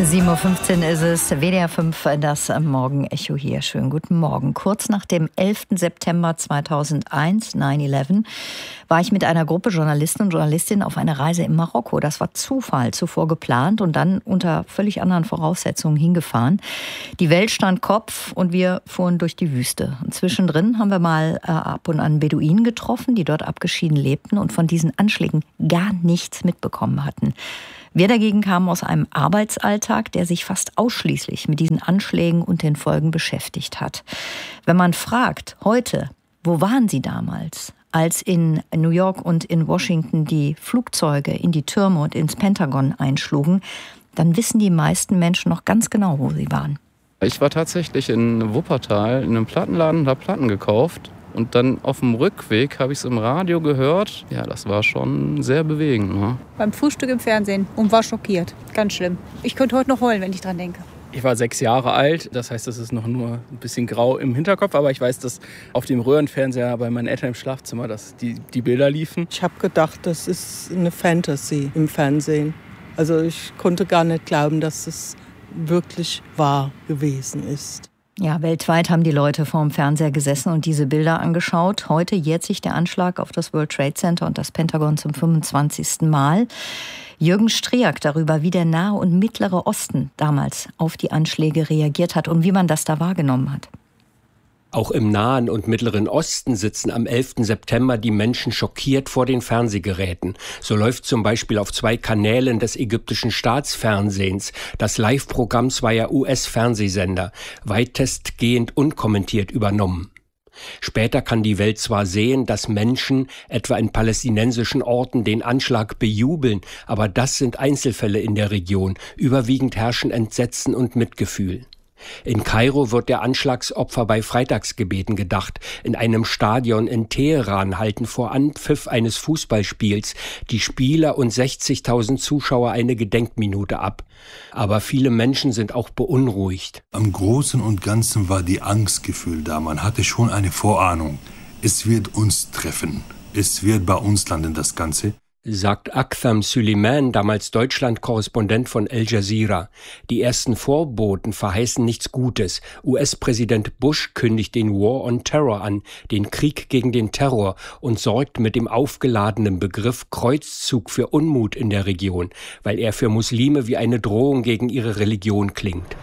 7:15 Uhr ist es, WDR 5, das Morgenecho hier. Schönen guten Morgen. Kurz nach dem 11. September 2001, 9/11, war ich mit einer Gruppe Journalisten und Journalistinnen auf einer Reise in Marokko. Das war Zufall, zuvor geplant und dann unter völlig anderen Voraussetzungen hingefahren. Die Welt stand Kopf und wir fuhren durch die Wüste. Und zwischendrin haben wir mal ab und an Beduinen getroffen, die dort abgeschieden lebten und von diesen Anschlägen gar nichts mitbekommen hatten. Wir dagegen kamen aus einem Arbeitsalltag, der sich fast ausschließlich mit diesen Anschlägen und den Folgen beschäftigt hat. Wenn man fragt, heute, wo waren Sie damals, als in New York und in Washington die Flugzeuge in die Türme und ins Pentagon einschlugen, dann wissen die meisten Menschen noch ganz genau, wo sie waren. Ich war tatsächlich in Wuppertal in einem Plattenladen und habe Platten gekauft. Und dann auf dem Rückweg habe ich es im Radio gehört. Ja, das war schon sehr bewegend. Ne? Beim Frühstück im Fernsehen und war schockiert. Ganz schlimm. Ich könnte heute noch heulen, wenn ich dran denke. Ich war 6 Jahre alt, das heißt, es ist noch nur ein bisschen grau im Hinterkopf. Aber ich weiß, dass auf dem Röhrenfernseher bei meinen Eltern im Schlafzimmer dass die Bilder liefen. Ich habe gedacht, das ist eine Fantasy im Fernsehen. Also ich konnte gar nicht glauben, dass es wirklich wahr gewesen ist. Ja, weltweit haben die Leute vorm Fernseher gesessen und diese Bilder angeschaut. Heute jährt sich der Anschlag auf das World Trade Center und das Pentagon zum 25. Mal. Jürgen Striak darüber, wie der Nahe und Mittlere Osten damals auf die Anschläge reagiert hat und wie man das da wahrgenommen hat. Auch im Nahen und Mittleren Osten sitzen am 11. September die Menschen schockiert vor den Fernsehgeräten. So läuft zum Beispiel auf 2 Kanälen des ägyptischen Staatsfernsehens das Live-Programm zweier US-Fernsehsender, weitestgehend unkommentiert übernommen. Später kann die Welt zwar sehen, dass Menschen, etwa in palästinensischen Orten, den Anschlag bejubeln, aber das sind Einzelfälle in der Region. Überwiegend herrschen Entsetzen und Mitgefühl. In Kairo wird der Anschlagsopfer bei Freitagsgebeten gedacht. In einem Stadion in Teheran halten vor Anpfiff eines Fußballspiels die Spieler und 60.000 Zuschauer eine Gedenkminute ab. Aber viele Menschen sind auch beunruhigt. Am Großen und Ganzen war die Angstgefühl da. Man hatte schon eine Vorahnung. Es wird uns treffen. Es wird bei uns landen, das Ganze. Sagt Aktham Süleyman, damals Deutschland-Korrespondent von Al Jazeera. Die ersten Vorboten verheißen nichts Gutes. US-Präsident Bush kündigt den War on Terror an, den Krieg gegen den Terror, und sorgt mit dem aufgeladenen Begriff Kreuzzug für Unmut in der Region, weil er für Muslime wie eine Drohung gegen ihre Religion klingt.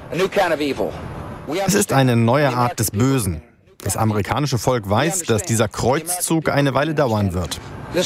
Es ist eine neue Art des Bösen. Das amerikanische Volk weiß, dass dieser Kreuzzug eine Weile dauern wird.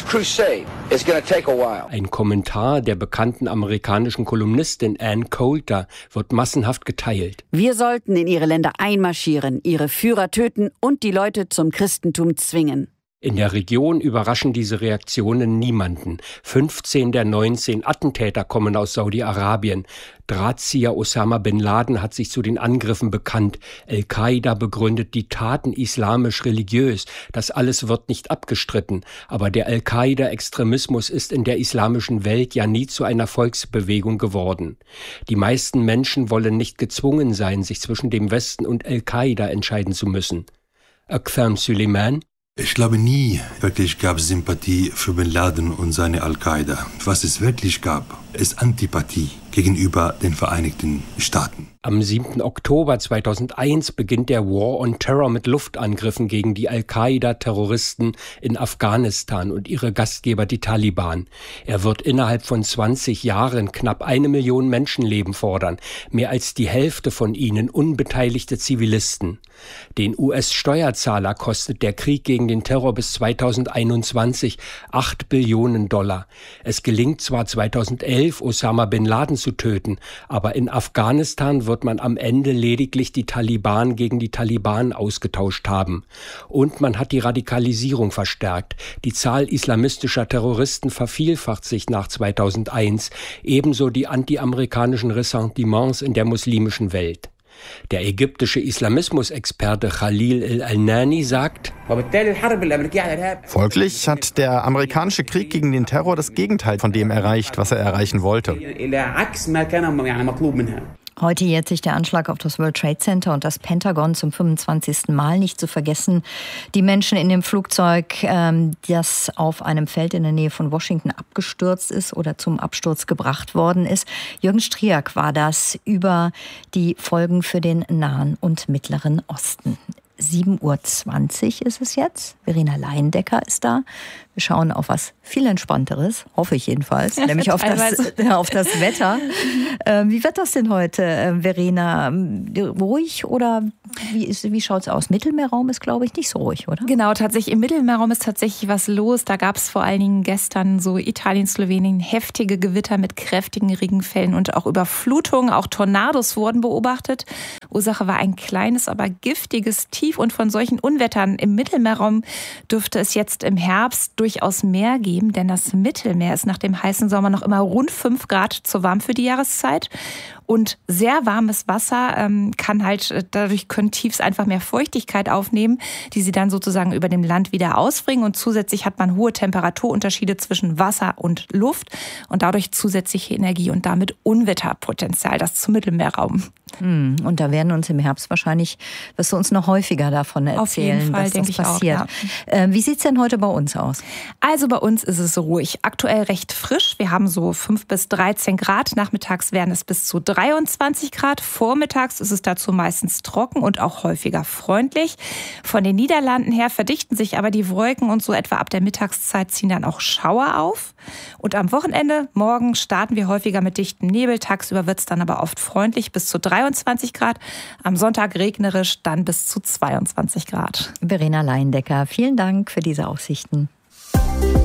Ein Kommentar der bekannten amerikanischen Kolumnistin Ann Coulter wird massenhaft geteilt. Wir sollten in ihre Länder einmarschieren, ihre Führer töten und die Leute zum Christentum zwingen. In der Region überraschen diese Reaktionen niemanden. 15 der 19 Attentäter kommen aus Saudi-Arabien. Drahtzieher Osama bin Laden hat sich zu den Angriffen bekannt. Al-Qaida begründet die Taten islamisch-religiös. Das alles wird nicht abgestritten. Aber der Al-Qaida-Extremismus ist in der islamischen Welt ja nie zu einer Volksbewegung geworden. Die meisten Menschen wollen nicht gezwungen sein, sich zwischen dem Westen und Al-Qaida entscheiden zu müssen. Aktham Süleyman: Ich glaube, nie wirklich gab es Sympathie für Bin Laden und seine Al-Qaida. Was es wirklich gab, ist Antipathie gegenüber den Vereinigten Staaten. Am 7. Oktober 2001 beginnt der War on Terror mit Luftangriffen gegen die Al-Qaida-Terroristen in Afghanistan und ihre Gastgeber, die Taliban. Er wird innerhalb von 20 Jahren knapp 1 Million Menschenleben fordern, mehr als die Hälfte von ihnen unbeteiligte Zivilisten. Den US-Steuerzahler kostet der Krieg gegen den Terror bis 2021 $8 Billionen. Es gelingt zwar 2011, Osama bin Laden zu töten, aber in Afghanistan wird man am Ende lediglich die Taliban gegen die Taliban ausgetauscht haben. Und man hat die Radikalisierung verstärkt. Die Zahl islamistischer Terroristen vervielfacht sich nach 2001, ebenso die anti-amerikanischen Ressentiments in der muslimischen Welt. Der ägyptische Islamismusexperte Khalil al-Alnani sagt: Folglich hat der amerikanische Krieg gegen den Terror das Gegenteil von dem erreicht, was er erreichen wollte. Heute jährt sich der Anschlag auf das World Trade Center und das Pentagon zum 25. Mal. Nicht zu vergessen, die Menschen in dem Flugzeug, das auf einem Feld in der Nähe von Washington abgestürzt ist oder zum Absturz gebracht worden ist. Jürgen Striak war das über die Folgen für den Nahen und Mittleren Osten. 7:20 Uhr ist es jetzt. Verena Leindecker ist da. Wir schauen auf was viel Entspannteres, hoffe ich jedenfalls, nämlich auf das Wetter. Wie wird das denn heute, Verena? Ruhig oder wie schaut es aus? Mittelmeerraum ist, glaube ich, nicht so ruhig, oder? Genau, tatsächlich im Mittelmeerraum ist tatsächlich was los. Da gab es vor allen Dingen gestern so Italien, Slowenien heftige Gewitter mit kräftigen Regenfällen und auch Überflutungen. Auch Tornados wurden beobachtet. Ursache war ein kleines, aber giftiges Tief. Und von solchen Unwettern im Mittelmeerraum dürfte es jetzt im Herbst durchaus mehr geben, denn das Mittelmeer ist nach dem heißen Sommer noch immer rund 5 Grad zu warm für die Jahreszeit. Und sehr warmes Wasser dadurch können Tiefs einfach mehr Feuchtigkeit aufnehmen, die sie dann sozusagen über dem Land wieder ausbringen. Und zusätzlich hat man hohe Temperaturunterschiede zwischen Wasser und Luft und dadurch zusätzliche Energie und damit Unwetterpotenzial, das zum Mittelmeerraum. Und da werden uns im Herbst wirst du uns noch häufiger davon erzählen, auf jeden Fall, dass das passiert. Auch, ja. Wie sieht's denn heute bei uns aus? Also bei uns ist es ruhig, aktuell recht frisch. Wir haben so 5 bis 13 Grad. Nachmittags werden es bis zu 23 Grad. Vormittags ist es dazu meistens trocken und auch häufiger freundlich. Von den Niederlanden her verdichten sich aber die Wolken und so etwa ab der Mittagszeit ziehen dann auch Schauer auf. Und am Wochenende, morgen, starten wir häufiger mit dichtem Nebel. Tagsüber wird es dann aber oft freundlich bis zu 23 Grad. Am Sonntag regnerisch, dann bis zu 22 Grad. Verena Leindecker, vielen Dank für diese Aussichten.